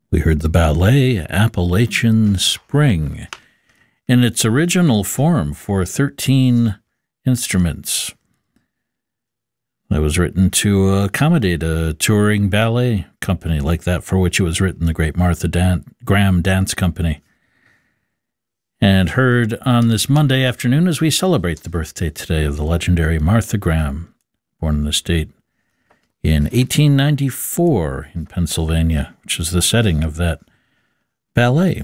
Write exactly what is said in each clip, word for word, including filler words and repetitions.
We heard the ballet Appalachian Spring in its original form for thirteen instruments. It was written to accommodate a touring ballet company like that for which it was written, the Great Martha Dan- Graham Dance Company. And heard on this Monday afternoon as we celebrate the birthday today of the legendary Martha Graham, born in the state in eighteen ninety-four in Pennsylvania, which is the setting of that ballet.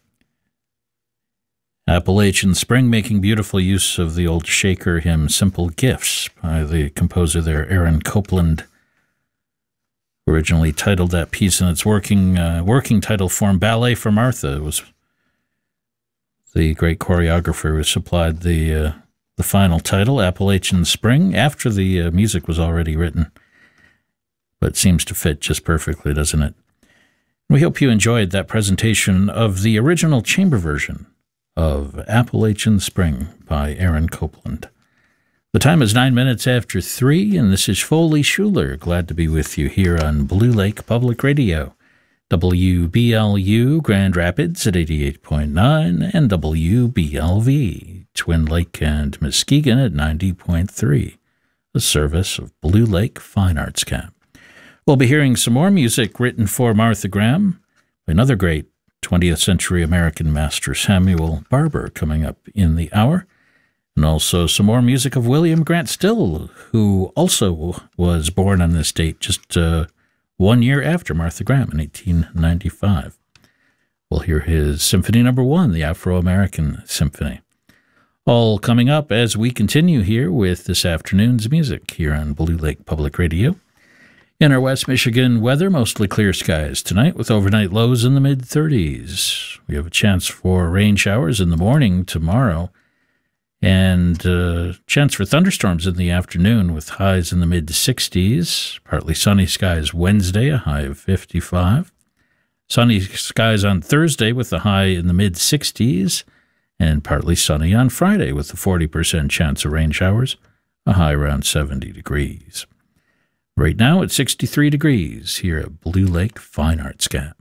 Appalachian Spring, making beautiful use of the old Shaker hymn, Simple Gifts, by the composer there, Aaron Copland. Originally titled that piece in its working uh, working title form, Ballet for Martha. It was the great choreographer who supplied the, uh, the final title, Appalachian Spring, after the uh, music was already written. But it seems to fit just perfectly, doesn't it? We hope you enjoyed that presentation of the original chamber version of Appalachian Spring by Aaron Copland. The time is nine minutes after three, and this is Foley Schuler. Glad to be with you here on Blue Lake Public Radio, W B L U Grand Rapids at eighty-eight point nine, and W B L V Twin Lake and Muskegon at ninety point three, a service of Blue Lake Fine Arts Camp. We'll be hearing some more music written for Martha Graham, another great twentieth century American master, Samuel Barber, coming up in the hour. And also some more music of William Grant Still, who also was born on this date just uh, one year after Martha Graham in eighteen ninety-five. We'll hear his Symphony Number One, the Afro-American Symphony. All coming up as we continue here with this afternoon's music here on Blue Lake Public Radio. In our West Michigan weather, mostly clear skies tonight with overnight lows in the mid-thirties. We have a chance for rain showers in the morning tomorrow and uh, chance for thunderstorms in the afternoon with highs in the mid-sixties. Partly sunny skies Wednesday, a high of fifty-five. Sunny skies on Thursday with a high in the mid-sixties. And partly sunny on Friday with a forty percent chance of rain showers, a high around seventy degrees. Right now it's sixty-three degrees here at Blue Lake Fine Arts Camp.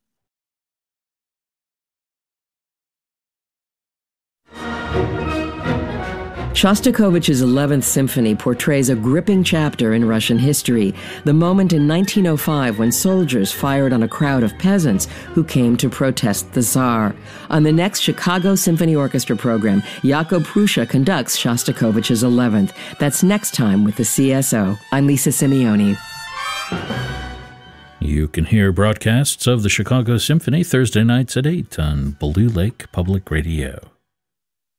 Shostakovich's eleventh Symphony portrays a gripping chapter in Russian history, the moment in nineteen oh five when soldiers fired on a crowd of peasants who came to protest the Tsar. On the next Chicago Symphony Orchestra program, Jakub Prussia conducts Shostakovich's eleventh. That's next time with the C S O. I'm Lisa Simeone. You can hear broadcasts of the Chicago Symphony Thursday nights at eight on Blue Lake Public Radio.